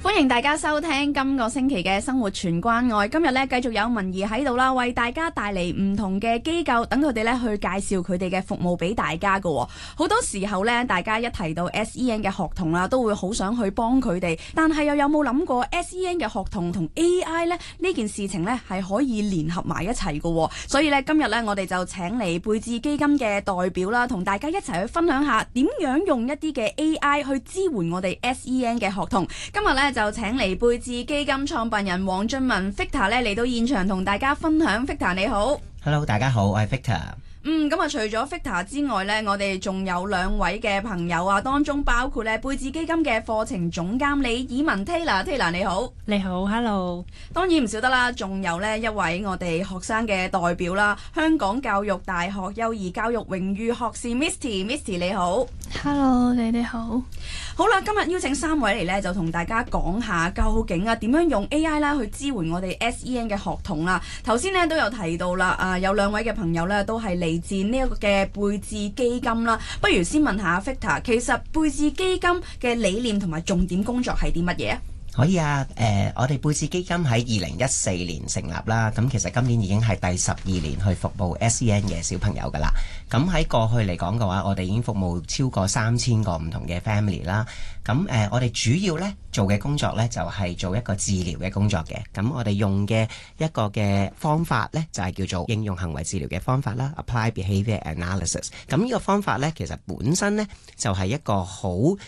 歡迎大家收聽今個星期嘅生活全關愛。今日咧繼續有文儀喺度啦，為大家帶嚟唔同嘅機構，等佢哋咧去介紹佢哋嘅服務俾大家㗎。好多時候咧，大家一提到 SEN 嘅學童啦，都會好想去幫佢哋，但係又有冇諗過 SEN 嘅學童同 AI 咧呢件事情咧係可以聯合埋一齊㗎。所以咧今日咧我哋就請嚟貝智基金嘅代表啦，同大家一齊去分享下點樣用一啲嘅 AI 去支援我哋 SEN 嘅學童。今日咧就請嚟貝智基金創辦人黃俊文 Victor 咧嚟到現場同大家分享。Victor 你好。 Hello， 大家好，我係 Victor。 咁啊，除咗 Victor 之外呢，我哋仲有兩位嘅朋友啊，當中包括咧貝智基金嘅課程總監李以文 Taylor 你好。 你好 ，Hello。 當然唔少得啦，仲有呢一位我哋學生嘅代表啦，香港教育大學幼兒教育榮譽學士 Misty 你好。 Hello， 你哋好。 好啦，今日邀請三位嚟呢，就同大家講下究竟啊點樣用 AI 啦去支援我哋 SEN 嘅學童啦。頭先呢都有提到啦，有兩位嘅朋友呢都係嚟自呢一個嘅貝智基金啦。不如先問下 Victor， 其實貝智基金嘅理念同埋重點工作係啲乜嘢啊？ 可以啊，我哋貝智基金喺2014年成立啦，咁其實今年已經係第12年去服務 SEN 嘅小朋友噶啦。咁喺過去嚟講嘅話，我哋已經服務超過3000個唔同嘅 family 啦。咁我哋主要呢做嘅工作呢，就係做一個治療嘅工作嘅。咁我哋用嘅一個嘅方法呢，就係叫做應用行為治療嘅方法啦 ，Apply Behavior Analysis。咁呢個方法呢，其實本身呢，就係一個好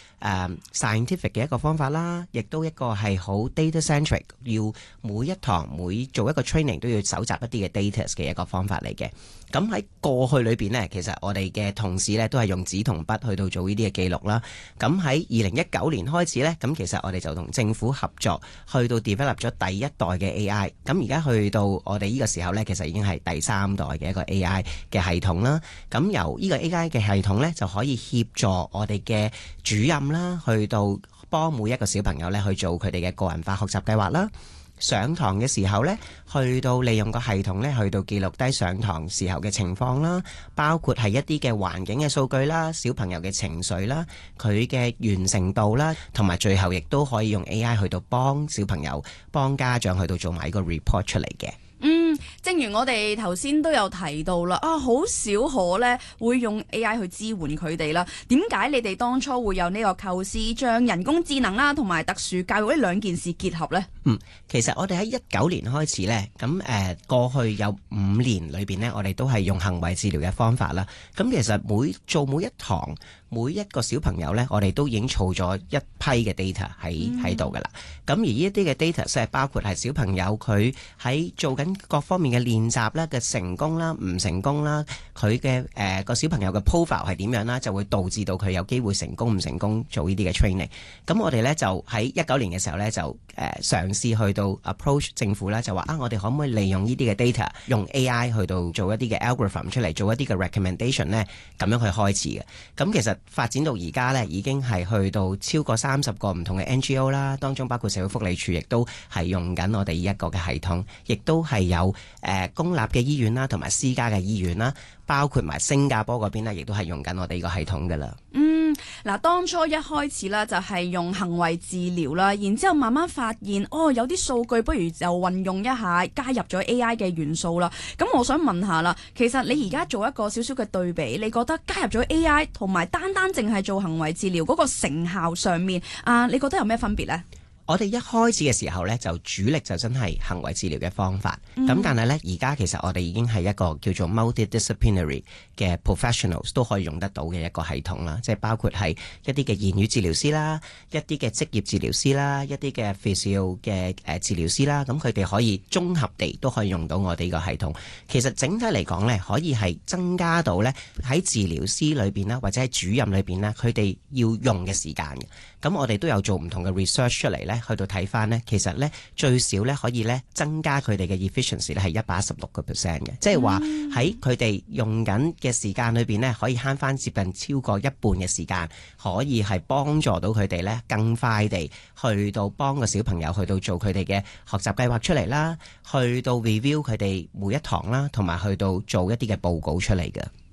scientific 嘅一個方法啦，亦都一個係好 data centric， 要每一堂每做一個 training 都要搜集一啲嘅 data 嘅一個方法嚟嘅。咁喺過去裏邊呢，其實我哋嘅同事呢，都係用紙同筆去到做呢啲嘅記錄啦。咁喺2019年開始呢，咁其實我哋就同政府合作，去到 develop 咗第一代嘅 AI。咁而家去到我哋呢個時候呢，其實已經係第3代嘅一個 AI 嘅系統啦。咁由呢個 AI 嘅系統呢，就可以協助我哋嘅主任啦，去到幫每一個小朋友呢去做佢哋嘅個人化學習計劃啦。上堂嘅時候呢，去到利用個系統呢，去到記錄低上堂時候嘅情況啦，包括係一啲嘅環境嘅數據啦，小朋友嘅情緒啦，佢嘅完成度啦，同埋最後亦都可以用 AI 去到幫小朋友、幫家長去到做埋一個 report 出嚟嘅。 正如我哋頭先都有提到啦，好少可呢會用 AI 去支援佢哋啦。點解你哋當初會有呢個構思，將人工智能啦同埋特殊教育呢兩件事結合呢？ 其實我哋喺19年開始呢，咁過去有5年裏邊呢，我哋都係用行為治療嘅方法啦。咁其實每一堂每一個小朋友呢，我哋都已經儲咗一批嘅 data 喺度噶啦。咁而呢一啲嘅 data 即係包括係小朋友佢喺做緊各方面嘅練習啦嘅成功啦、唔成功啦，佢嘅個小朋友嘅 profile 係點樣啦，就會導致到佢有機會成功唔成功做呢啲嘅 training。咁我哋呢，就喺19年嘅時候呢，就嘗試去到 approach 政府啦，就話我哋可唔可以利用呢啲嘅 data， 用 AI 去到做一啲嘅 algorithm 出嚟，做一啲嘅 recommendation 呢，咁樣去開始嘅。咁其實發展到而家呢，已經係去到超過30個唔同嘅 NGO 啦，當中包括社會福利署，亦都係用緊我哋呢一個嘅系統，亦都係有公立嘅醫院啦，同埋私家嘅醫院啦，包括埋新加坡嗰邊呢，亦都係用緊我哋呢個系統噶啦。 當初一開始啦，就係用行為治療啦，然之後慢慢發現有啲數據，不如就運用一下，加入咗 AI 嘅元素啦。咁我想問下啦，其實你而家做一個少少嘅對比，你覺得加入咗 AI 同埋單淨係做行為治療嗰個成效上面你覺得有咩分別呢？ 我哋一開始嘅時候呢，就主力就真係行為治療嘅方法。咁但係呢，而家其實我哋已經係一個叫做 multidisciplinary 嘅 professionals 都可以用得到嘅一個系統啦。即係包括係一啲嘅言語治療師啦，一啲嘅職業治療師啦，一啲嘅 physio 嘅治療師啦。咁佢哋可以綜合地都可以用到我哋呢個系統。其實整體嚟講呢，可以係增加到呢喺治療師裏邊啦，或者喺主任裏邊呢，佢哋要用嘅時間嘅。咁我哋都有做唔同嘅 research 出嚟呢，去到睇翻呢，其實呢最少呢可以呢增加佢哋嘅 efficiency 呢係116%嘅，即係話喺佢哋用緊嘅時間裏邊呢，可以慳翻接近超過一半嘅時間，可以係幫助到佢哋呢更快地去到幫個小朋友去到做佢哋嘅學習計劃出嚟啦，去到 review 佢哋每一堂啦，同埋去到做一啲嘅報告出嚟嘅。